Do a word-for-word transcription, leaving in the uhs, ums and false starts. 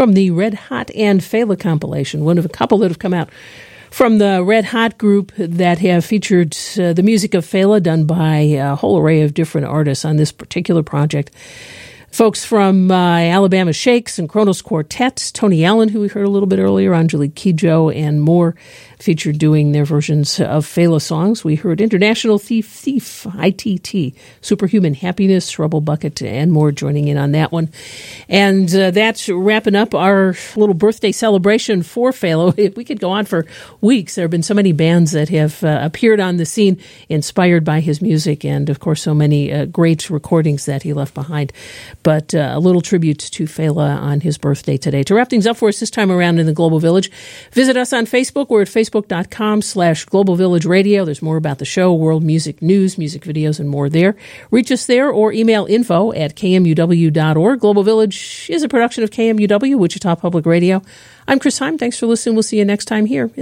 from the Red Hot and Fela compilation, one of a couple that have come out from the Red Hot group that have featured uh, the music of Fela done by a whole array of different artists on this particular project. Folks from uh, Alabama Shakes and Kronos Quartet, Tony Allen, who we heard a little bit earlier, Angelique Kidjo, and more featured doing their versions of Fela songs. We heard International Thief Thief, I T T, Superhuman Happiness, Rubble Bucket, and more joining in on that one. And uh, that's wrapping up our little birthday celebration for Fela. We could go on for weeks. There have been so many bands that have uh, appeared on the scene inspired by his music, and, of course, so many uh, great recordings that he left behind. But uh, a little tribute to Fela on his birthday today. To wrap things up for us this time around in the Global Village, visit us on Facebook. We're at facebook.com slash Global Village Radio. There's more about the show, world music news, music videos, and more there. Reach us there or email info at k m u w dot org. Global Village is a production of K M U W, Wichita Public Radio. I'm Chris Heim. Thanks for listening. We'll see you next time here.